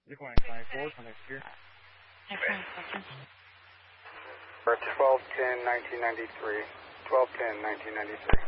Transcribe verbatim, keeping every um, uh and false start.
Recording twenty-four, contact here. twelve ten nineteen ninety-three. twelve ten nineteen ninety-three.